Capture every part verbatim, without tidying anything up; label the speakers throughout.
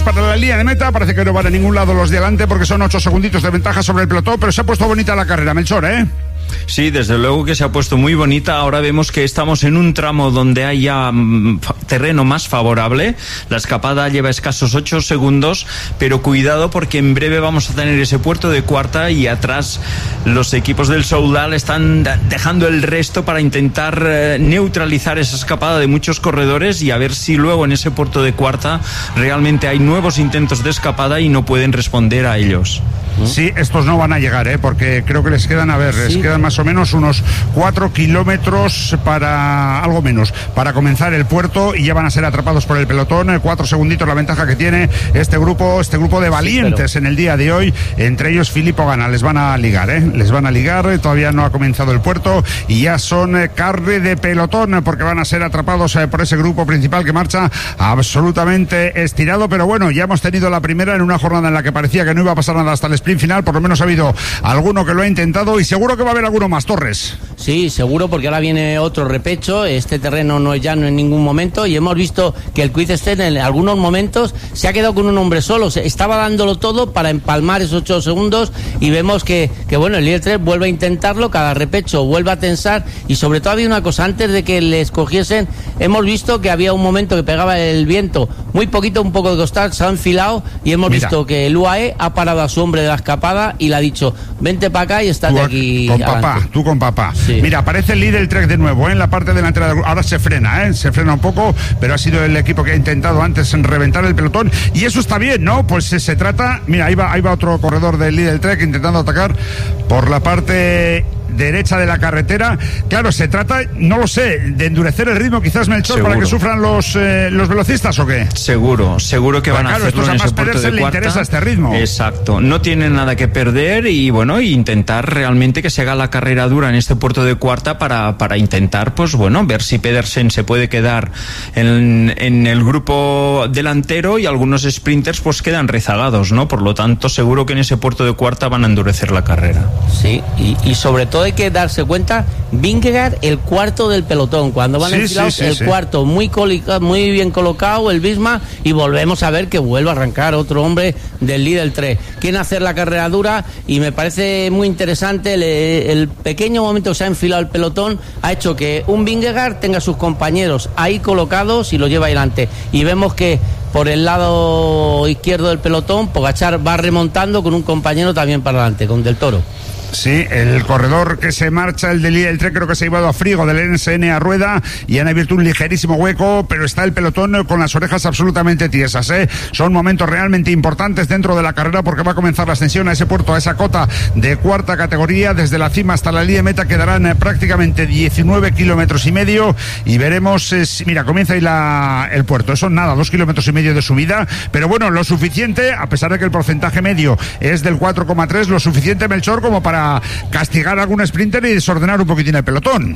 Speaker 1: para la línea de meta. Parece que no van a ningún lado los de adelante porque son ocho segunditos de ventaja sobre el pelotón, pero se ha puesto bonita la carrera, Melchor, ¿eh?
Speaker 2: Sí, desde luego que se ha puesto muy bonita. Ahora vemos que estamos en un tramo donde hay ya mm, terreno más favorable. La escapada lleva escasos ocho segundos, pero cuidado porque en breve vamos a tener ese puerto de cuarta y atrás los equipos del Soudal están dejando el resto para intentar eh, neutralizar esa escapada de muchos corredores y a ver si luego en ese puerto de cuarta realmente hay nuevos intentos de escapada y no pueden responder a ellos.
Speaker 1: Sí, estos no van a llegar, ¿eh? Porque creo que les quedan, a ver, sí. les quedan más o menos unos cuatro kilómetros para, algo menos, para comenzar el puerto y ya van a ser atrapados por el pelotón. Cuatro segunditos la ventaja que tiene este grupo, este grupo de valientes sí, pero... en el día de hoy, entre ellos Filippo Ganna. Les van a ligar, ¿eh? Les van a ligar, todavía no ha comenzado el puerto y ya son eh, carne de pelotón porque van a ser atrapados eh, por ese grupo principal que marcha absolutamente estirado, pero bueno, ya hemos tenido la primera en una jornada en la que parecía que no iba a pasar nada hasta el sprint final, por lo menos ha habido alguno que lo ha intentado y seguro que va a haber alguno más, Torres.
Speaker 3: Sí, seguro, porque ahora viene otro repecho. Este terreno no es llano en ningún momento y hemos visto que el Quick Step en algunos momentos se ha quedado con un hombre solo, se estaba dándolo todo para empalmar esos ocho segundos y vemos que, que bueno, el líder tres vuelve a intentarlo, cada repecho vuelve a tensar y sobre todo había una cosa, antes de que le escogiesen, hemos visto que había un momento que pegaba el viento muy poquito, un poco de costal, se ha enfilado y hemos Mira. visto que el U A E ha parado a su hombre de la escapada y le ha dicho, vente para acá y estate aquí
Speaker 1: con
Speaker 3: adelante.
Speaker 1: papá, tú con papá.
Speaker 3: Sí.
Speaker 1: Mira, aparece el líder Trek de nuevo, ¿eh? En la parte delantera del grupo. Ahora se frena, ¿eh? Se frena un poco, pero ha sido el equipo que ha intentado antes en reventar el pelotón y eso está bien, ¿no? Pues se, se trata, mira, ahí va, ahí va otro corredor del líder Trek intentando atacar por la parte derecha de la carretera. Claro, se trata, no lo sé, de endurecer el ritmo quizás, Melchor, seguro. Para que sufran los eh, los velocistas ¿o qué?
Speaker 2: Seguro, seguro que
Speaker 1: pero
Speaker 2: van
Speaker 1: claro,
Speaker 2: a hacerlo en ese puerto de
Speaker 1: le
Speaker 2: cuarta.
Speaker 1: Interesa este ritmo.
Speaker 2: Exacto, no tienen nada que perder y bueno, intentar realmente que se haga la carrera dura en este puerto de cuarta para, para intentar, pues bueno, ver si Pedersen se puede quedar en, en el grupo delantero y algunos sprinters pues quedan rezagados, ¿no? Por lo tanto, seguro que en ese puerto de cuarta van a endurecer la carrera.
Speaker 3: Sí, y, y sobre todo hay que darse cuenta, Vingegaard el cuarto del pelotón, cuando van sí, enfilados sí, sí, el sí. cuarto, muy, colica, muy bien colocado el Visma y volvemos a ver que vuelve a arrancar otro hombre del líder tres. Quieren hacer la carrera dura y me parece muy interesante el, el pequeño momento que se ha enfilado el pelotón ha hecho que un Vingegaard tenga a sus compañeros ahí colocados y lo lleva adelante y vemos que por el lado izquierdo del pelotón Pogačar va remontando con un compañero también para adelante, con Del Toro.
Speaker 1: Sí, el corredor que se marcha, el del el tren, creo que se ha llevado a Frigo del N S N a rueda y han abierto un ligerísimo hueco, pero está el pelotón con las orejas absolutamente tiesas, ¿eh? Son momentos realmente importantes dentro de la carrera porque va a comenzar la ascensión a ese puerto, a esa cota de cuarta categoría. Desde la cima hasta la línea de meta quedarán eh, prácticamente diecinueve kilómetros y medio y veremos, eh, si, mira, comienza ahí la, el puerto. Eso nada, dos kilómetros y medio de subida, pero bueno, lo suficiente, a pesar de que el porcentaje medio es del cuatro coma tres, lo suficiente, Melchor, como para castigar a algún sprinter y desordenar un poquitín el pelotón.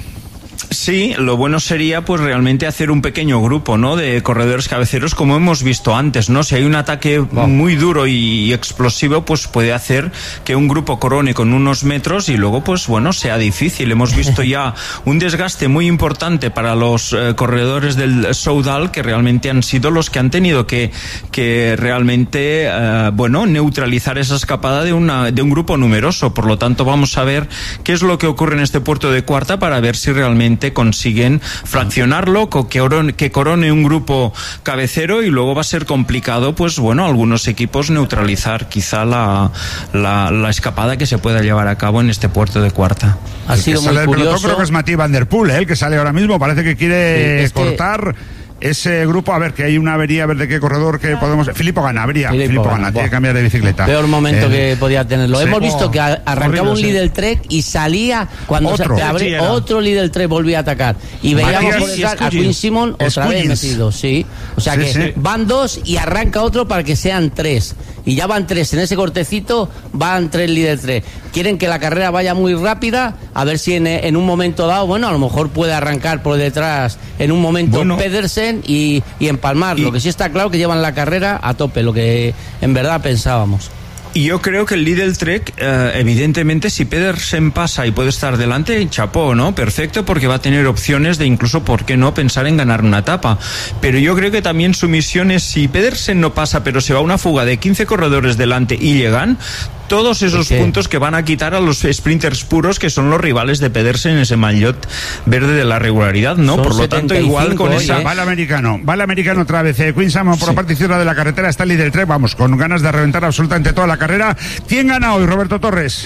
Speaker 2: Sí, lo bueno sería pues realmente hacer un pequeño grupo, ¿no?, de corredores cabeceros como hemos visto antes, ¿no? Si hay un ataque wow. muy duro y explosivo, pues puede hacer que un grupo corone con unos metros y luego pues bueno, sea difícil. Hemos visto ya un desgaste muy importante para los eh, corredores del Soudal, que realmente han sido los que han tenido que, que realmente eh, bueno, neutralizar esa escapada de una de un grupo numeroso. Por lo tanto, vamos a ver qué es lo que ocurre en este puerto de cuarta para ver si realmente consiguen fraccionarlo, que corone, que corone un grupo cabecero y luego va a ser complicado, pues bueno, algunos equipos neutralizar quizá la, la, la escapada que se pueda llevar a cabo en este puerto de cuarta.
Speaker 3: Ha sido muy curioso.
Speaker 1: Pelotón, creo que es Mathieu Van Der Poel, ¿eh? El que sale ahora mismo, parece que quiere sí, es cortar que... ese grupo. A ver, que hay una avería, a ver de qué corredor que podemos... Filippo Ganna, avería. Filippo, Filippo Ganna, tiene que cambiar de bicicleta.
Speaker 3: Peor momento eh, que podía tenerlo. Sí. Hemos visto que arrancaba horrible, un líder trek y salía cuando
Speaker 1: otro,
Speaker 3: se abre, otro líder trek volvía a atacar. Y veíamos por detrás a Quinn Simmons otra vez metido, sí. O sea sí, que sí. van dos y arranca otro para que sean tres. Y ya van tres en ese cortecito, van tres líder tres. Quieren que la carrera vaya muy rápida, a ver si en, en un momento dado, bueno, a lo mejor puede arrancar por detrás en un momento bueno. Pedersen y, y empalmar. Y... Lo que sí está claro que llevan la carrera a tope, lo que en verdad pensábamos.
Speaker 2: Y yo creo que el Lidl Trek, eh, evidentemente, si Pedersen pasa y puede estar delante, chapó, ¿no? Perfecto, porque va a tener opciones de incluso, ¿por qué no?, pensar en ganar una etapa. Pero yo creo que también su misión es, si Pedersen no pasa, pero se va a una fuga de quince corredores delante y llegan, todos esos ¿Qué? puntos que van a quitar a los sprinters puros, que son los rivales de Pedersen en ese maillot verde de la regularidad, ¿no? Son Por lo tanto, igual con esa...
Speaker 1: Va el americano, va el americano otra vez. Eh, Quinn Salmon por sí. la parte izquierda de la carretera está el Lidl Trek, vamos, con ganas de reventar absolutamente toda la carrera. ¿Quién gana hoy, Roberto Torres?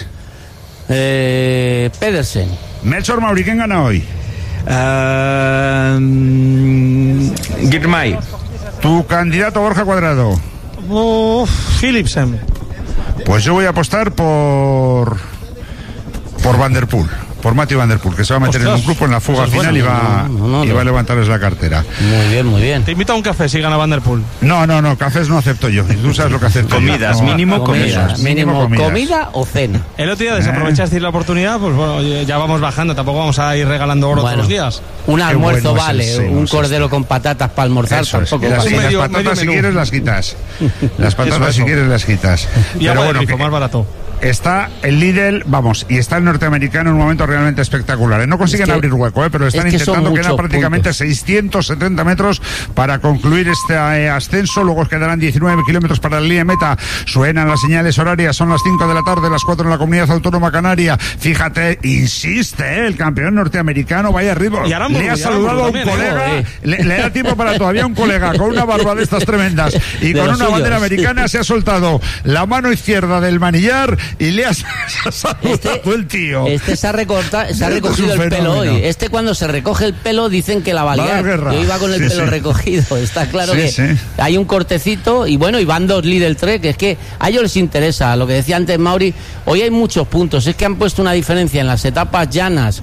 Speaker 3: Eh, Pedersen.
Speaker 1: Melchor Mauri, ¿quién gana hoy?
Speaker 2: Uh, Girmay.
Speaker 1: Tu candidato, Borja Cuadrado.
Speaker 4: Uh, Philipsen.
Speaker 1: Pues yo voy a apostar por por Van der Poel, por Mathieu Van der Poel, que se va a meter Ostras, en un grupo en la fuga final bueno. y, va, no, no, no, y va a levantarles la cartera.
Speaker 3: Muy bien, muy bien.
Speaker 4: Te invito a un café si gana Van der Poel.
Speaker 1: No, no, no, cafés no acepto yo. Tú sabes lo que acepto.
Speaker 2: Comidas,
Speaker 1: yo. No,
Speaker 2: mínimo comidas.
Speaker 3: comidas. Mínimo comidas. ¿Comida o cena?
Speaker 4: El otro día desaprovechaste eh. la oportunidad, pues bueno, ya vamos bajando, tampoco vamos a ir regalando oro bueno, todos los días.
Speaker 3: Un almuerzo bueno vale, es un cordero este. con patatas para almorzar
Speaker 1: Eso
Speaker 3: tampoco
Speaker 1: es,
Speaker 3: vale.
Speaker 1: Las, medio, las patatas si quieres las quitas. Las patatas si quieres las quitas.
Speaker 4: Y Pero bueno, rico, más barato.
Speaker 1: Está el Lidl, vamos, y está el norteamericano en un momento realmente espectacular. No consiguen es que, abrir hueco, ¿eh? pero están es que intentando quedar prácticamente puntos. seiscientos setenta metros para concluir este eh, ascenso. Luego quedarán diecinueve kilómetros para la línea de meta. Suenan las señales horarias, son las cinco de la tarde, las cuatro en la Comunidad Autónoma Canaria. Fíjate, insiste, ¿eh? el campeón norteamericano, vaya arriba.
Speaker 4: Aramburu,
Speaker 1: le ha saludado a un también, colega, eh. le, le da tiempo para todavía un colega con una barba de estas tremendas y de con una suyos. bandera americana. Se ha soltado la mano izquierda del manillar y le ha saludado
Speaker 3: este,
Speaker 1: el tío.
Speaker 3: Este se ha, recorta, se ha recogido el pelo hoy. Este cuando se recoge el pelo dicen que la va a liar. Yo iba con el sí, pelo sí. recogido. Está claro sí, que sí. hay un cortecito y bueno, y van dos Lidl Trek. Es que a ellos les interesa. Lo que decía antes Mauri, hoy hay muchos puntos. Es que han puesto una diferencia en las etapas llanas,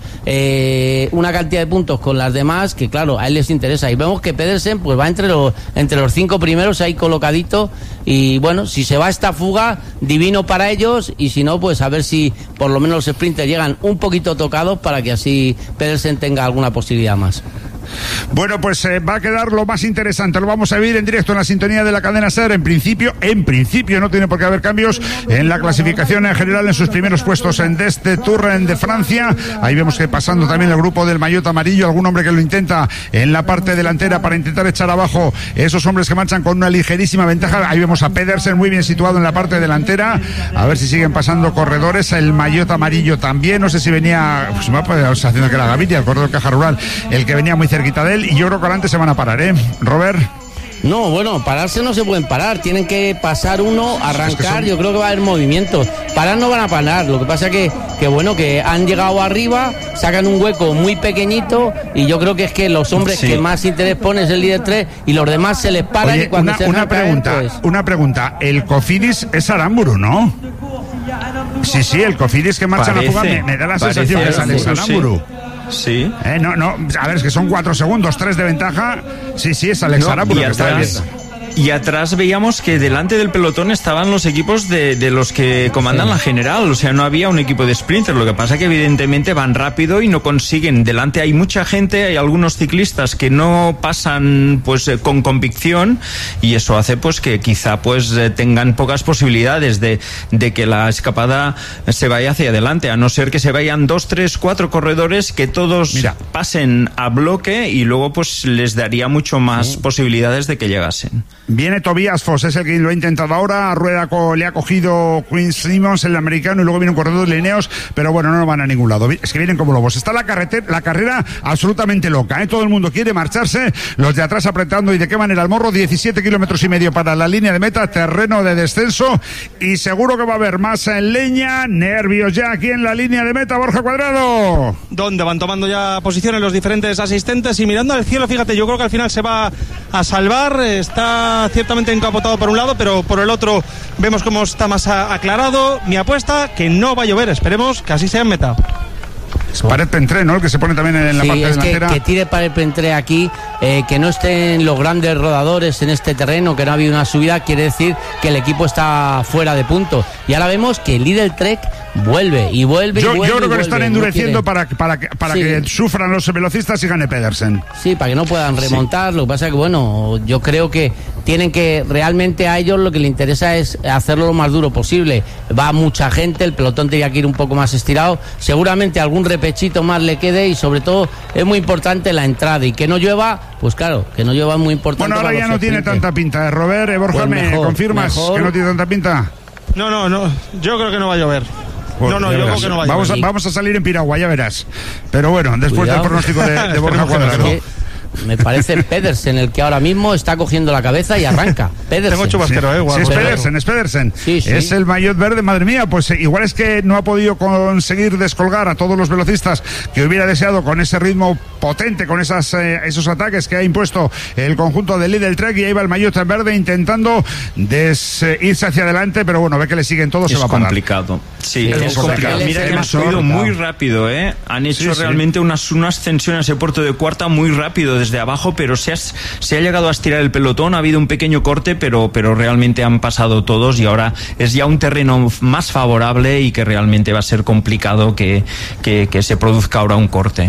Speaker 3: eh, una cantidad de puntos con las demás que claro, a él les interesa. Y vemos que Pedersen pues va entre los, entre los cinco primeros ahí colocadito. Y bueno, si se va esta fuga, divino para ellos, y si no, pues a ver si por lo menos los sprinters llegan un poquito tocados para que así Pedersen tenga alguna posibilidad más.
Speaker 1: Bueno, pues eh, va a quedar lo más interesante. Lo vamos a vivir en directo en la sintonía de la cadena SER. En principio, en principio no tiene por qué haber cambios en la clasificación en general en sus primeros puestos en este Tour de Francia. Ahí vemos que pasando también el grupo del maillot amarillo, algún hombre que lo intenta en la parte delantera para intentar echar abajo esos hombres que marchan con una ligerísima ventaja. Ahí vemos a Pedersen muy bien situado en la parte delantera. A ver si siguen pasando corredores. El maillot amarillo también. No sé si venía, pues me va haciendo que la Gaviria, el corredor Caja Rural, el que venía muy cerquita de él, y yo creo que adelante se van a parar, ¿eh? Robert.
Speaker 3: No, bueno, pararse no se pueden parar, tienen que pasar uno, arrancar, es que son... yo creo que va a haber movimientos. Parar no van a parar, lo que pasa que, que bueno, que han llegado arriba, sacan un hueco muy pequeñito y yo creo que es que los hombres sí. que más interés ponen es el líder tres y los demás se les paran.
Speaker 1: Oye,
Speaker 3: y cuando
Speaker 1: una,
Speaker 3: se
Speaker 1: una pregunta, caer, pues... una pregunta, el Cofidis es Aramburu, ¿no? Sí, sí, el Cofidis que marcha Parece. en la fuga me, me da la Parece. sensación que es Alex Aramburu.
Speaker 2: Sí.
Speaker 1: Eh, no, no, a ver, es que son cuatro segundos, tres de ventaja. Sí, sí, es Alex no, Aramburu que está bien.
Speaker 2: Y atrás veíamos que delante del pelotón estaban los equipos de, de los que comandan sí. la general, o sea, no había un equipo de sprinters, lo que pasa que evidentemente van rápido y no consiguen. Delante hay mucha gente, hay algunos ciclistas que no pasan pues con convicción y eso hace pues que quizá pues tengan pocas posibilidades de, de que la escapada se vaya hacia adelante, a no ser que se vayan dos, tres, cuatro corredores que todos Mira. pasen a bloque y luego pues les daría mucho más sí. posibilidades de que llegasen.
Speaker 1: Viene Tobias Foss, es el que lo ha intentado ahora. A rueda co, le ha cogido Quinn Simmons, el americano, y luego viene un corredor de Lineos, pero bueno, no van a ningún lado. Es que vienen como lobos. Está la carretera, la carrera absolutamente loca, ¿eh? Todo el mundo quiere marcharse, los de atrás apretando, y de qué manera el morro. diecisiete kilómetros y medio para la línea de meta, terreno de descenso, y seguro que va a haber más en leña. Nervios ya aquí en la línea de meta, Borja Cuadrado.
Speaker 4: Donde van tomando ya posiciones los diferentes asistentes y mirando al cielo, fíjate, yo creo que al final se va a salvar. Está ciertamente encapotado por un lado, pero por el otro vemos cómo está más aclarado. Mi apuesta, que no va a llover, esperemos que así sea en meta.
Speaker 1: Es Paret Pentré, ¿no? El que se pone también en la
Speaker 3: sí,
Speaker 1: parte
Speaker 3: es
Speaker 1: delantera.
Speaker 3: Que, que tire Paret Pentré aquí, eh, que no estén los grandes rodadores en este terreno, que no ha habido una subida, quiere decir que el equipo está fuera de punto. Y ahora vemos que el Lidl Trek vuelve y vuelve
Speaker 1: yo,
Speaker 3: y vuelve.
Speaker 1: Yo creo que
Speaker 3: lo
Speaker 1: están endureciendo no para, para, para sí. que sufran los velocistas y gane Pedersen.
Speaker 3: Sí, para que no puedan remontar. Sí. Lo que pasa es que, bueno, yo creo que tienen que, realmente a ellos lo que les interesa es hacerlo lo más duro posible. Va mucha gente, el pelotón tenía que ir un poco más estirado. Seguramente algún repechito más le quede y sobre todo es muy importante la entrada y que no llueva, pues claro, que no llueva es muy importante.
Speaker 1: Bueno, ahora ya no tiene tanta pinta, ¿eh, Robert? Eh, Borja, pues ¿me mejor, confirmas mejor. que no tiene tanta pinta?
Speaker 4: No, no, no, yo creo que no va a llover. Pues no, no, yo creo que no va a llover.
Speaker 1: Vamos a, vamos a salir en piragua, ya verás. Pero bueno, después Cuidado. del pronóstico de, de Borja Cuadrado.
Speaker 3: Me parece Pedersen el que ahora mismo está cogiendo la cabeza y arranca. Pedersen.
Speaker 4: Tengo chubasquero,
Speaker 1: sí.
Speaker 4: eh,
Speaker 1: sí, es Pedersen, es Pedersen. Sí, sí. Es el maillot verde, madre mía. Pues eh, igual es que no ha podido conseguir descolgar a todos los velocistas que hubiera deseado con ese ritmo potente, con esas eh, esos ataques que ha impuesto el conjunto del Lidl Trek, y ahí va el maillot verde intentando des, eh, irse hacia adelante, pero bueno, ve que le siguen todos,
Speaker 2: es
Speaker 1: se va
Speaker 2: complicado. Sí, es, es complicado. complicado. Mira que han subido muy rápido, ¿eh? Han hecho sí, realmente sí. unas una ascensión a ese puerto de cuarta muy rápido desde abajo, pero se, has, se ha llegado a estirar el pelotón, ha habido un pequeño corte, pero, pero realmente han pasado todos y ahora es ya un terreno más favorable y que realmente va a ser complicado que, que, que se produzca ahora un corte.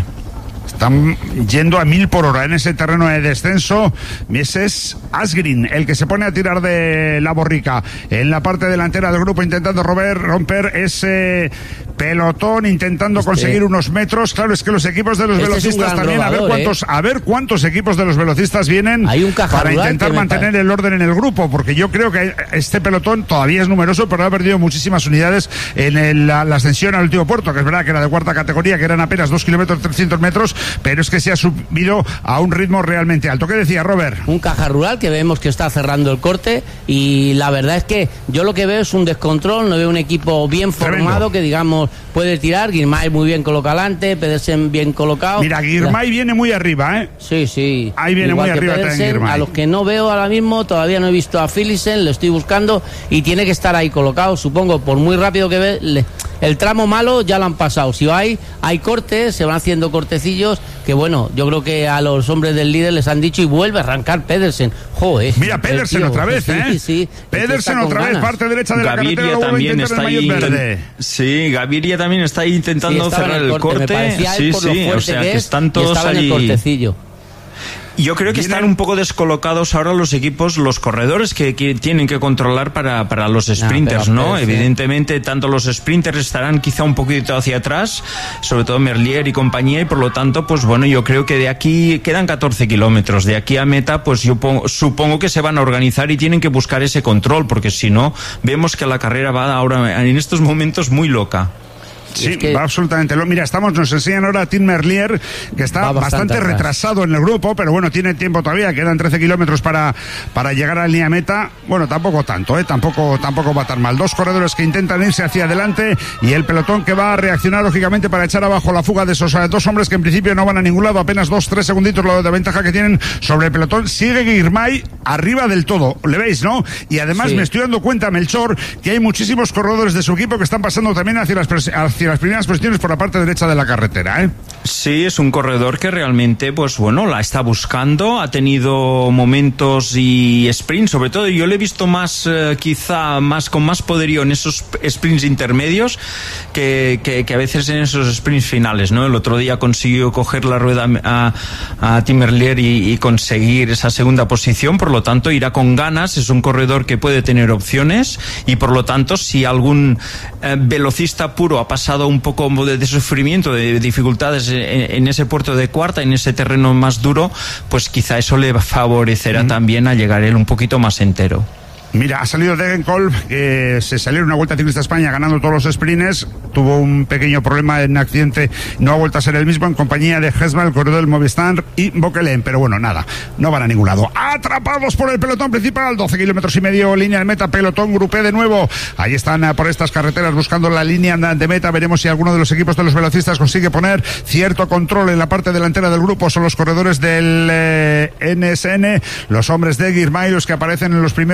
Speaker 1: Están yendo a mil por hora en ese terreno de descenso. Ese es Asgreen, el que se pone a tirar de la borrica en la parte delantera del grupo, intentando romper, romper ese pelotón, intentando este... conseguir unos metros. Claro, es que los equipos de los este velocistas es también, robador, a ver cuántos, ¿eh? a ver cuántos equipos de los velocistas vienen
Speaker 3: Hay un
Speaker 1: para intentar mantener el orden en el grupo, porque yo creo que este pelotón todavía es numeroso, pero ha perdido muchísimas unidades en el, la, la ascensión al último puerto, que es verdad que era de cuarta categoría, que eran apenas dos kilómetros trescientos metros, pero es que se ha subido a un ritmo realmente alto. ¿Qué decía Robert?
Speaker 3: Un Caja Rural que vemos que está cerrando el corte, y la verdad es que yo lo que veo es un descontrol, no veo un equipo bien formado. Tremendo. Que digamos puede tirar. Girmay muy bien colocado adelante, Pedersen bien colocado.
Speaker 1: Mira, Girmay la... viene muy arriba, ¿eh?
Speaker 3: Sí, sí.
Speaker 1: Ahí viene Igual muy arriba
Speaker 3: Pedersen,
Speaker 1: también Girmay.
Speaker 3: A los que no veo ahora mismo, todavía no he visto a Philipsen, lo estoy buscando y tiene que estar ahí colocado, supongo, por muy rápido que ve. Le... El tramo malo ya lo han pasado. Si hay, hay cortes, se van haciendo cortecillos, que bueno, yo creo que a los hombres del líder les han dicho y vuelve a arrancar Pedersen. Joder.
Speaker 1: Mira, Pedersen tío, otra vez, sí, ¿eh? Sí, sí. Pedersen otra vez, parte derecha de
Speaker 2: Gaviria
Speaker 1: la carretera.
Speaker 2: También está ahí. Verde. Sí, Gaviria también está ahí intentando sí, cerrar el corte. El corte. Sí, sí, o sea, que, que están todos allí.
Speaker 3: En el cortecillo.
Speaker 2: Yo creo que ¿Vienen? están un poco descolocados ahora los equipos, los corredores que, que tienen que controlar para, para los sprinters, ¿no? ¿no? Evidentemente, tanto los sprinters estarán quizá un poquito hacia atrás, sobre todo Merlier y compañía, y por lo tanto, pues bueno, yo creo que de aquí quedan catorce kilómetros. De aquí a meta, pues yo pongo, supongo que se van a organizar y tienen que buscar ese control, porque si no, vemos que la carrera va ahora, en estos momentos, muy loca.
Speaker 1: Sí, es que... va absolutamente. Mira, estamos, nos enseñan ahora a Tim Merlier, que está bastante, bastante retrasado en el grupo, pero bueno, tiene tiempo todavía, quedan trece kilómetros para, para llegar a la línea meta. Bueno, tampoco tanto, ¿eh? Tampoco, tampoco va tan mal. Dos corredores que intentan irse hacia adelante y el pelotón que va a reaccionar, lógicamente, para echar abajo la fuga de esos dos hombres que en principio no van a ningún lado, apenas dos, tres segunditos lo de ventaja que tienen sobre el pelotón. Sigue Girmay arriba del todo, ¿le veis, no? Y además sí. me estoy dando cuenta, Melchor, que hay muchísimos corredores de su equipo que están pasando también hacia las, hacia las primeras posiciones por la parte derecha de la carretera, ¿eh?
Speaker 2: Sí, es un corredor que realmente, pues bueno, la está buscando, ha tenido momentos y sprints, sobre todo yo le he visto más, eh, quizá más con más poderío en esos sprints intermedios que, que, que a veces en esos sprints finales, ¿no? El otro día consiguió coger la rueda a, a Tim Merlier y, y conseguir esa segunda posición, por lo tanto irá con ganas, es un corredor que puede tener opciones y por lo tanto si algún eh, velocista puro ha pasado un poco de, de sufrimiento, de dificultades en, en ese puerto de cuarta, en ese terreno más duro, pues quizá eso le favorecerá mm. también a llegar él un poquito más entero.
Speaker 1: Mira, ha salido Degenkolb, que se salió en una Vuelta Ciclista a España ganando todos los sprints, tuvo un pequeño problema en accidente, no ha vuelto a ser el mismo, en compañía de Hesmal, el corredor del Movistar y Bokelen, pero bueno, nada, no van a ningún lado. Atrapados por el pelotón principal, doce kilómetros y medio, línea de meta, pelotón grupé de nuevo, ahí están por estas carreteras buscando la línea de meta, veremos si alguno de los equipos de los velocistas consigue poner cierto control en la parte delantera del grupo, son los corredores del eh, N S N, los hombres de Girmay, los que aparecen en los primeros lugares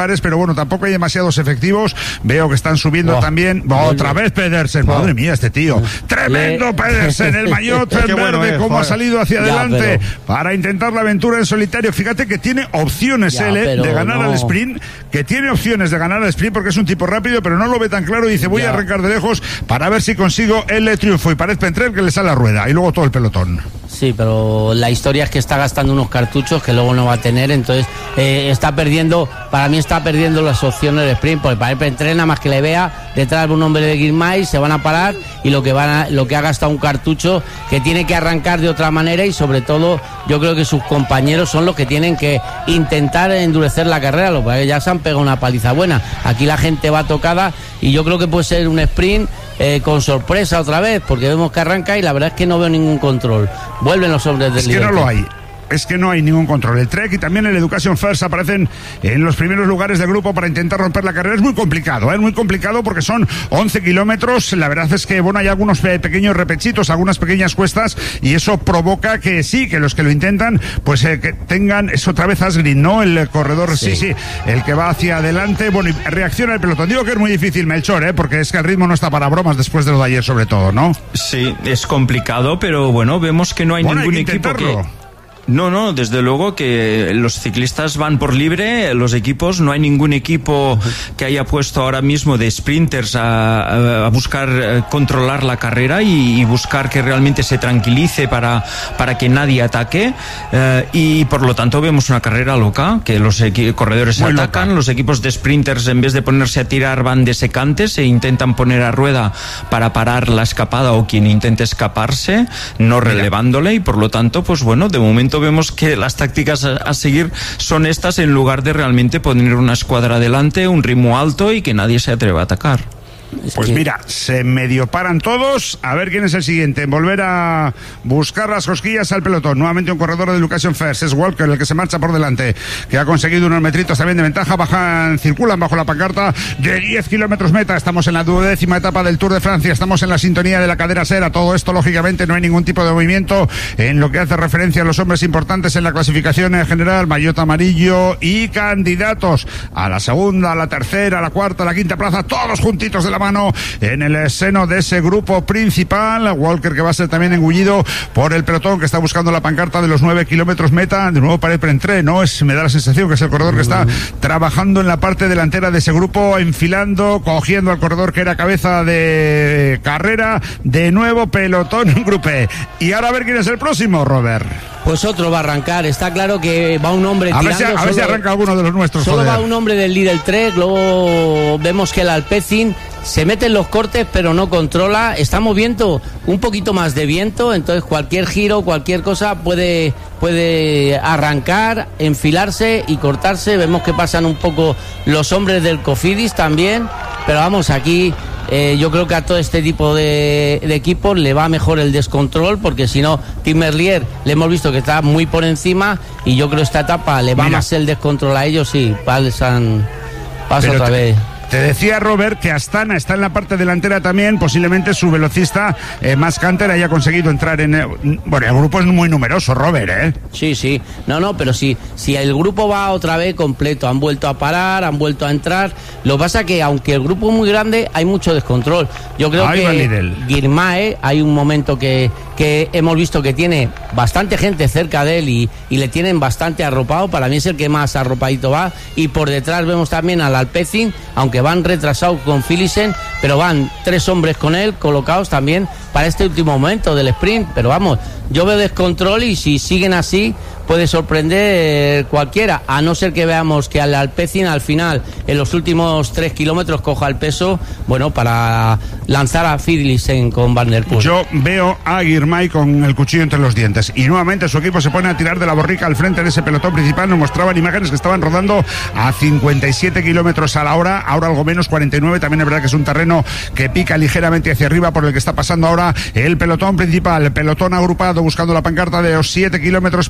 Speaker 1: dispares, pero bueno, tampoco hay demasiados efectivos. Veo que están subiendo oh, también. Oh, otra vez Pedersen, oh. Madre mía, este tío. Tremendo Le... Pedersen, el maillot en verde, bueno, eh, cómo ha salido hacia ya, adelante pero... para intentar la aventura en solitario. Fíjate que tiene opciones ya, él eh, de ganar no. al sprint, que tiene opciones de ganar al sprint porque es un tipo rápido, pero no lo ve tan claro y dice, voy ya. a arrancar de lejos para ver si consigo el triunfo. Y parece entrar que le sale la rueda y luego todo el pelotón.
Speaker 3: Sí, pero la historia es que está gastando unos cartuchos que luego no va a tener, entonces eh, está perdiendo, para mí está perdiendo las opciones de sprint, porque para él entrena más que le vea detrás de un hombre de Girmay, se van a parar y lo que van a, lo que ha gastado un cartucho que tiene que arrancar de otra manera y sobre todo yo creo que sus compañeros son los que tienen que intentar endurecer la carrera, lo que ya se han pegado una paliza buena, aquí la gente va tocada y yo creo que puede ser un sprint Eh, con sorpresa otra vez, porque vemos que arranca y la verdad es que no veo ningún control. Vuelven los hombres del líder.
Speaker 1: Es que no lo hay. Es que no hay ningún control. El Trek y también el Education First aparecen en los primeros lugares del grupo para intentar romper la carrera. Es muy complicado, ¿eh? Muy complicado porque son once kilómetros. La verdad es que, bueno, hay algunos pequeños repechitos, algunas pequeñas cuestas y eso provoca que sí, que los que lo intentan, pues eh, que tengan, es otra vez Asgreen, ¿no? El corredor, sí. sí, sí, el que va hacia adelante. Bueno, y reacciona el pelotón. Digo que es muy difícil, Melchor, ¿eh? Porque es que el ritmo no está para bromas después de lo de ayer, sobre todo, ¿no?
Speaker 2: Sí, es complicado, pero bueno, vemos que no hay
Speaker 1: bueno,
Speaker 2: ningún
Speaker 1: hay que
Speaker 2: equipo que... No, no, desde luego que los ciclistas van por libre, los equipos, no hay ningún equipo que haya puesto ahora mismo de sprinters a, a buscar eh, controlar la carrera y, y buscar que realmente se tranquilice para, para que nadie ataque eh, y por lo tanto vemos una carrera loca, que los equi- corredores se atacan, loca. Los equipos de sprinters en vez de ponerse a tirar van de secantes e intentan poner a rueda para parar la escapada o quien intente escaparse, no relevándole y por lo tanto, pues bueno, de momento vemos que las tácticas a, a seguir son estas en lugar de realmente poner una escuadra adelante, un ritmo alto y que nadie se atreva a atacar.
Speaker 1: Pues mira, se medio paran todos. A ver quién es el siguiente en volver a buscar las cosquillas al pelotón. Nuevamente un corredor de Education First, es Walker el que se marcha por delante, que ha conseguido unos metritos también de ventaja. Bajan, circulan bajo la pancarta de diez kilómetros meta. Estamos en la duodécima etapa del Tour de Francia. Estamos en la sintonía de la cadera Sera. Todo esto, lógicamente, no hay ningún tipo de movimiento en lo que hace referencia a los hombres importantes en la clasificación en general. Maillot amarillo y candidatos a la segunda, a la tercera, a la cuarta, a la quinta plaza, todos juntitos de la mano en el seno de ese grupo principal. Walker que va a ser también engullido por el pelotón que está buscando la pancarta de los nueve kilómetros meta. De nuevo para el preentré, ¿no? Es, me da la sensación que es el corredor que está trabajando en la parte delantera de ese grupo, enfilando, cogiendo al corredor que era cabeza de carrera. De nuevo pelotón en grupo. Y ahora a ver quién es el próximo, Robert.
Speaker 3: Pues otro va a arrancar, está claro que va un hombre
Speaker 1: a
Speaker 3: tirando.
Speaker 1: Ver si, a
Speaker 3: solo,
Speaker 1: ver si arranca alguno de los nuestros.
Speaker 3: Solo
Speaker 1: joder.
Speaker 3: va un hombre del Lidl Trek, luego vemos que el Alpecin se mete en los cortes pero no controla, está moviendo un poquito más de viento, entonces cualquier giro, cualquier cosa puede, puede arrancar, enfilarse y cortarse. Vemos que pasan un poco los hombres del Cofidis también, pero vamos, aquí... Eh, yo creo que a todo este tipo de, de equipos le va mejor el descontrol, porque si no, Tim Merlier le hemos visto que está muy por encima y yo creo que esta etapa le va Mira. más el descontrol a ellos y pasan, pasa otra
Speaker 1: te,
Speaker 3: vez.
Speaker 1: Te decía, Robert, que Astana está en la parte delantera también, posiblemente su velocista eh, Max Canter haya conseguido entrar en... Eh, bueno, el grupo es muy numeroso, Robert, ¿eh?
Speaker 3: Sí, sí, no, no, pero si, si el grupo va otra vez completo, han vuelto a parar, han vuelto a entrar, lo que pasa es que aunque el grupo es muy grande, hay mucho descontrol. Yo creo Ahí que Girmay, hay un momento que, que hemos visto que tiene bastante gente cerca de él y, y le tienen bastante arropado, para mí es el que más arropadito va, y por detrás vemos también al Alpecin, aunque van retrasados con Philipsen, pero van tres hombres con él colocados también para este último momento del sprint, pero vamos, yo veo descontrol y si siguen así puede sorprender cualquiera, a no ser que veamos que al Alpecin al final, en los últimos tres kilómetros, coja el peso, bueno, para lanzar a Philipsen con Van der Poel.
Speaker 1: Yo veo a Girmay con el cuchillo entre los dientes y nuevamente su equipo se pone a tirar de la borrica al frente de ese pelotón principal. Nos mostraban imágenes que estaban rodando a cincuenta y siete kilómetros a la hora, ahora algo menos, cuarenta y nueve. También es verdad que es un terreno que pica ligeramente hacia arriba por el que está pasando ahora el pelotón principal, el pelotón agrupado buscando la pancarta de los siete kilómetros para la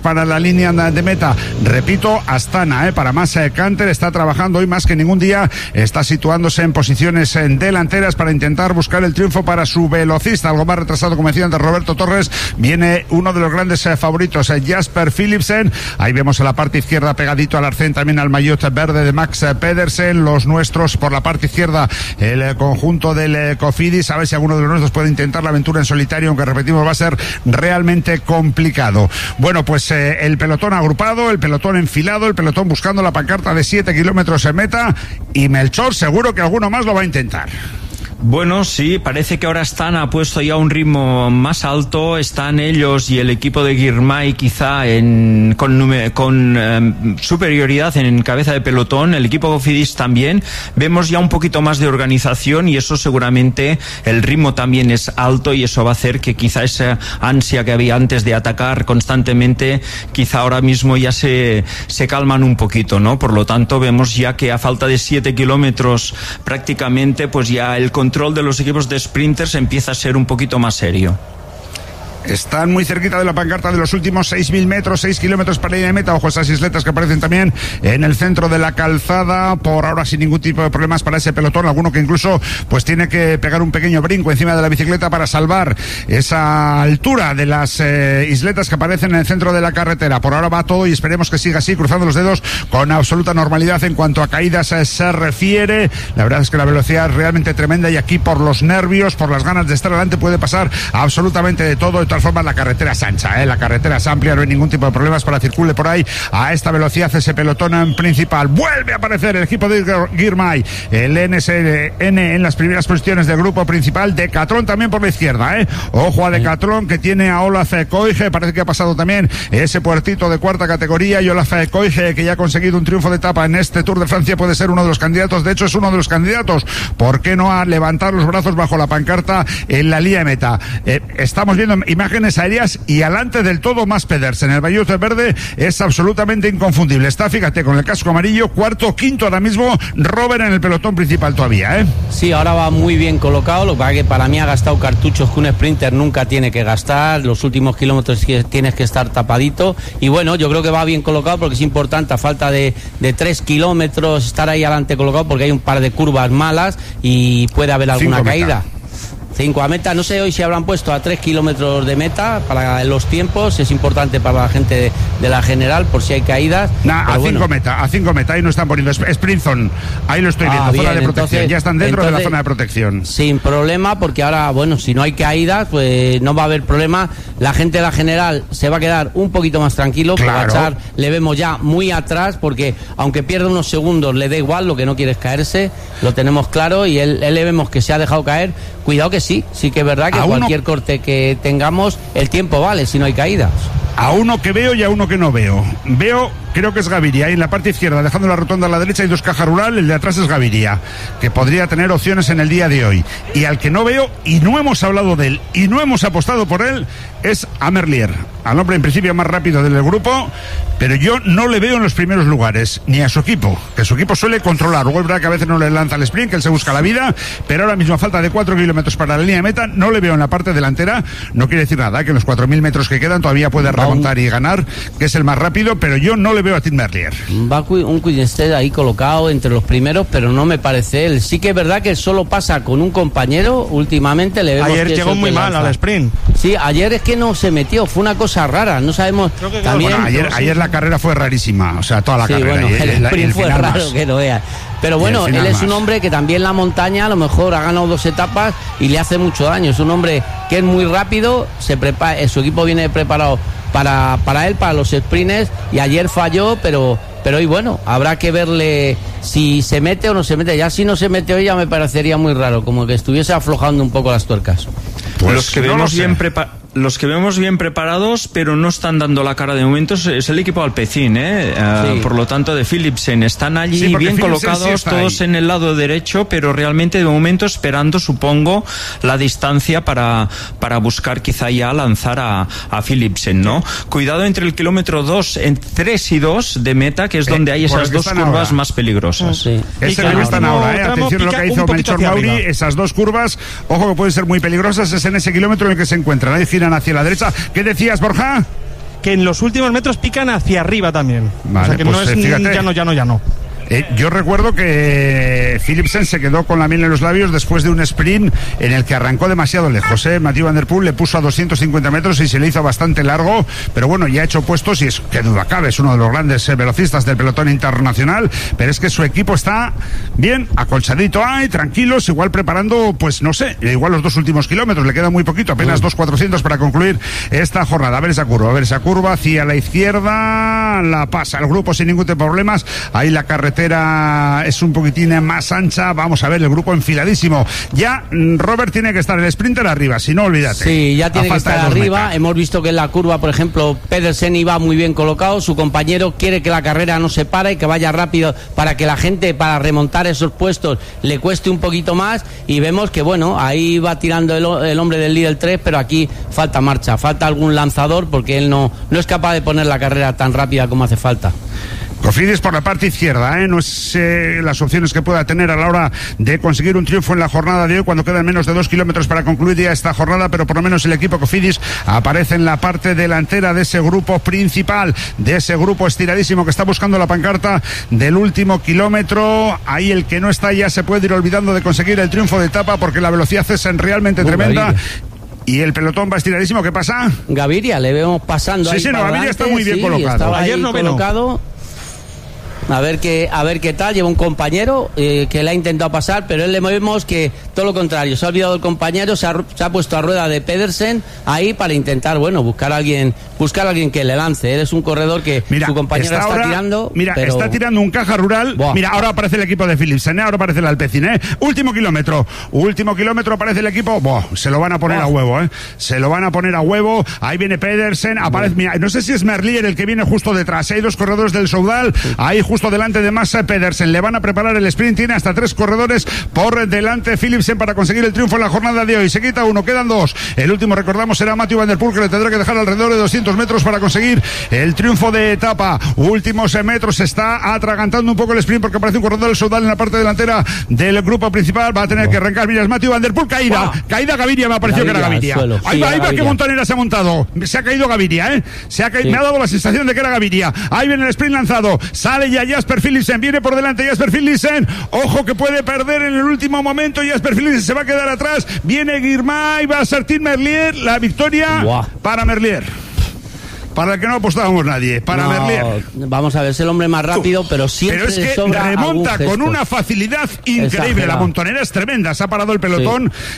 Speaker 1: línea de meta. Repito, Astana, eh, para más eh, Canter, está trabajando hoy más que ningún día, está situándose en posiciones eh, delanteras para intentar buscar el triunfo para su velocista, algo más retrasado, como decía antes Roberto Torres. Viene uno de los grandes eh, favoritos, eh, Jasper Philipsen. Ahí vemos a la parte izquierda pegadito al arcén también al maillot verde de Max eh, Pedersen. Los nuestros por la parte izquierda, el eh, conjunto del eh, Cofidis. A ver si alguno de los nuestros puede intentar la aventura en solitario, aunque repetimos va a ser realmente complicado. Bueno, pues eh, el pelotón agrupado, el pelotón enfilado, el pelotón buscando la pancarta de siete kilómetros en meta, y Melchor seguro que alguno más lo va a intentar.
Speaker 2: Bueno, sí, parece que ahora están ha puesto ya un ritmo más alto, están ellos y el equipo de Girmay quizá en, con, con eh, superioridad en cabeza de pelotón, el equipo Cofidis también. Vemos ya un poquito más de organización y eso seguramente, el ritmo también es alto y eso va a hacer que quizá esa ansia que había antes de atacar constantemente, quizá ahora mismo ya se, se calman un poquito, ¿no? Por lo tanto, vemos ya que a falta de siete kilómetros prácticamente, pues ya el control control de los equipos de sprinters empieza a ser un poquito más serio.
Speaker 1: Están muy cerquita de la pancarta de los últimos seis mil metros, seis kilómetros para ir de meta. Ojo, esas isletas que aparecen también en el centro de la calzada. Por ahora sin ningún tipo de problemas para ese pelotón. Alguno que incluso pues tiene que pegar un pequeño brinco encima de la bicicleta para salvar esa altura de las eh, isletas que aparecen en el centro de la carretera. Por ahora va todo y esperemos que siga así, cruzando los dedos, con absoluta normalidad en cuanto a caídas eh, se refiere. La verdad es que la velocidad es realmente tremenda y aquí por los nervios, por las ganas de estar adelante, puede pasar absolutamente de todo. De todas formas, la carretera es ancha, ¿eh? La carretera es amplia, no hay ningún tipo de problemas para circule por ahí a esta velocidad ese pelotón en principal. Vuelve a aparecer el equipo de Girmay, el N S N en las primeras posiciones del grupo principal. Decathlon también por la izquierda, ¿eh? Ojo a Decathlon, que tiene a Olaf Koige, parece que ha pasado también ese puertito de cuarta categoría, y Olaf Koige, que ya ha conseguido un triunfo de etapa en este Tour de Francia, puede ser uno de los candidatos. De hecho, es uno de los candidatos. ¿Por qué no a levantar los brazos bajo la pancarta en la línea de meta? Eh, estamos viendo imágenes aéreas y alante del todo más Pedersen. El maillot verde es absolutamente inconfundible. Está, fíjate, con el casco amarillo, cuarto, quinto ahora mismo, Robert en el pelotón principal todavía, ¿eh?
Speaker 3: Sí, ahora va muy bien colocado. Lo que pasa es que para mí ha gastado cartuchos que un sprinter nunca tiene que gastar. Los últimos kilómetros tienes que estar tapadito. Y bueno, yo creo que va bien colocado porque es importante, a falta de, de tres kilómetros, estar ahí adelante colocado, porque hay un par de curvas malas y puede haber alguna
Speaker 1: Cinco
Speaker 3: caída.
Speaker 1: Meta.
Speaker 3: Cinco a meta, no sé hoy si habrán puesto a tres kilómetros de meta para los tiempos, es importante para la gente de, de la general por si hay caídas.
Speaker 1: Nah, a
Speaker 3: bueno.
Speaker 1: cinco meta, a cinco meta, ahí no están poniendo sprint zone, ahí lo estoy viendo, ah, bien, zona de protección, entonces, ya están dentro entonces, de la zona de protección.
Speaker 3: Sin problema, porque ahora, bueno, si no hay caídas, pues no va a haber problema. La gente de la general se va a quedar un poquito más tranquilo,
Speaker 1: claro.
Speaker 3: Porque a Char le vemos ya muy atrás, porque aunque pierda unos segundos, le da igual, lo que no quiere es caerse, lo tenemos claro, y él, él le vemos que se ha dejado caer. Cuidado que sí, sí que es verdad que a cualquier uno, corte que tengamos, el tiempo vale si no hay caídas.
Speaker 1: A uno que veo y a uno que no veo. Veo, creo que es Gaviria, ahí en la parte izquierda, dejando la rotonda a la derecha, hay dos cajas rural, el de atrás es Gaviria, que podría tener opciones en el día de hoy. Y al que no veo, y no hemos hablado de él, y no hemos apostado por él, es a Merlier, al hombre en principio más rápido del grupo, pero yo no le veo en los primeros lugares, ni a su equipo, que su equipo suele controlar. Luego es verdad que a veces no le lanza el sprint, que él se busca la vida, pero ahora mismo a falta de cuatro kilómetros para la línea de meta, no le veo en la parte delantera. No quiere decir nada, que en los cuatro mil metros que quedan todavía puede remontar y ganar, que es el más rápido, pero yo no le veo a Tim Merlier.
Speaker 3: Va un Quidested ahí colocado entre los primeros, pero no me parece él. Sí que es verdad que solo pasa con un compañero, últimamente le vemos.
Speaker 4: Ayer
Speaker 3: que
Speaker 4: llegó muy mal al sprint.
Speaker 3: Sí, ayer es que no se metió, fue una cosa rara, no sabemos.
Speaker 1: Que
Speaker 3: también
Speaker 1: bueno, ayer, ayer la carrera fue rarísima, o sea, toda la
Speaker 3: sí,
Speaker 1: carrera.
Speaker 3: Bueno,
Speaker 1: y
Speaker 3: el, el sprint fue raro
Speaker 1: más.
Speaker 3: que no veas. Pero bueno, él es un hombre que también la montaña a lo mejor ha ganado dos etapas y le hace mucho daño. Es un hombre que es muy rápido, se prepara, su equipo viene preparado para, para él, para los sprints, y ayer falló, pero pero hoy bueno, habrá que verle si se mete o no se mete. Ya si no se mete hoy ya me parecería muy raro, como que estuviese aflojando un poco las tuercas.
Speaker 2: Pues los que no vemos bien preparados. Los que vemos bien preparados, pero no están dando la cara de momento, es el equipo Alpecin, ¿eh? Uh, sí. Por lo tanto, de Philipsen. Están allí sí, bien Philipsen colocados, sí todos ahí en el lado derecho, pero realmente de momento esperando, supongo, la distancia para, para buscar quizá ya lanzar a, a Philipsen, ¿no? Cuidado entre el kilómetro dos, en tres y dos de meta, que es eh, donde hay esas dos curvas ahora más peligrosas.
Speaker 1: Sí. Es el que están ahora, ¿eh? Atención a lo que hizo Melchor Mauri, esas dos curvas, ojo que pueden ser muy peligrosas, es en ese kilómetro en el que se encuentran. Ahí giran hacia la derecha. ¿Qué decías, Borja?
Speaker 4: que en los últimos metros pican hacia arriba también.
Speaker 1: Vale,
Speaker 4: o sea que
Speaker 1: pues
Speaker 4: no es
Speaker 1: fíjate.
Speaker 4: ya no, ya no, ya no.
Speaker 1: Eh, yo recuerdo que Philipsen se quedó con la miel en los labios después de un sprint en el que arrancó demasiado lejos. ¿eh? Mathieu Van Der Poel le puso a doscientos cincuenta metros y se le hizo bastante largo, pero bueno, ya ha hecho puestos y es que duda cabe, es uno de los grandes eh, velocistas del pelotón internacional, pero es que su equipo está bien, acolchadito ahí, tranquilos, igual preparando, pues no sé, igual los dos últimos kilómetros, le queda muy poquito, apenas dos cuatrocientos para concluir esta jornada. A ver esa curva, a ver esa curva hacia la izquierda, la pasa el grupo sin ningún tipo de problemas, ahí la carretera es un poquitín más ancha. Vamos a ver el grupo enfiladísimo. Ya Robert tiene que estar el sprinter arriba, si no, olvídate.
Speaker 3: Sí, ya tiene que estar arriba. Metas. Hemos visto que en la curva, por ejemplo, Pedersen iba muy bien colocado. Su compañero quiere que la carrera no se pare y que vaya rápido para que la gente, para remontar esos puestos, le cueste un poquito más. Y vemos que, bueno, ahí va tirando el, el hombre del líder tres, pero aquí falta marcha, falta algún lanzador porque él no, no es capaz de poner la carrera tan rápida como hace falta.
Speaker 1: Cofidis por la parte izquierda, ¿eh? No es eh, las opciones que pueda tener a la hora de conseguir un triunfo en la jornada de hoy, cuando quedan menos de dos kilómetros para concluir ya esta jornada, pero por lo menos el equipo Cofidis aparece en la parte delantera de ese grupo principal, de ese grupo estiradísimo que está buscando la pancarta del último kilómetro. Ahí el que no está ya se puede ir olvidando de conseguir el triunfo de etapa, porque la velocidad es realmente uh, tremenda. Gaviria. Y el pelotón va estiradísimo. ¿Qué pasa?
Speaker 3: Gaviria, le vemos pasando
Speaker 1: sí,
Speaker 3: ahí.
Speaker 1: Sí, sí, no, Gaviria está muy bien
Speaker 3: sí,
Speaker 1: colocado.
Speaker 3: Ayer no colocado. A ver qué, a ver qué tal, lleva un compañero eh, que le ha intentado pasar, pero él le vemos que todo lo contrario, se ha olvidado del compañero, se ha, se ha puesto a rueda de Pedersen ahí para intentar, bueno, buscar a alguien, buscar a alguien que le lance. Él es un corredor que mira, su compañero está, está ahora, tirando.
Speaker 1: Mira,
Speaker 3: pero...
Speaker 1: está tirando un caja rural. Buah. Mira, ahora aparece el equipo de Philipsen, ¿eh? Ahora aparece el Alpecin, ¿eh? Último kilómetro, último kilómetro aparece el equipo. Buah, se lo van a poner Buah. a huevo, ¿eh? Se lo van a poner a huevo. Ahí viene Pedersen, aparece, mira, no sé si es Merlier el que viene justo detrás. Hay dos corredores del Soudal, sí. Ahí justo delante de más Pedersen, le van a preparar el sprint, tiene hasta tres corredores por delante Philipsen para conseguir el triunfo en la jornada de hoy. Se quita uno, quedan dos. El último, recordamos, será Mathieu Van Der Poel, que le tendrá que dejar alrededor de doscientos metros para conseguir el triunfo de etapa. Últimos metros, se está atragantando un poco el sprint porque aparece un corredor del Soudal en la parte delantera del grupo principal. Va a tener wow. que arrancar. Mira, es Mathieu Van Der Poel, caída, wow. caída Gaviria, me ha parecido Gaviria, que era Gaviria. Ahí sí, va, ahí va, qué montonera se ha montado. Se ha caído Gaviria, ¿eh? Se ha caído, sí. Me ha dado la sensación de que era Gaviria. Ahí viene el sprint lanzado. Sale ya Jasper Philipsen, viene por delante Jasper Philipsen, ojo que puede perder en el último momento. Jasper Philipsen se va a quedar atrás. Viene Girmay, va a ser Tim Merlier. La victoria wow. para Merlier. Para el que no apostábamos nadie, para
Speaker 3: no,
Speaker 1: Merlier.
Speaker 3: Vamos a ver, es el hombre más rápido, pero siempre
Speaker 1: Pero es que
Speaker 3: sobra
Speaker 1: remonta con una facilidad increíble. La montonera es tremenda, se ha parado el pelotón. Sí.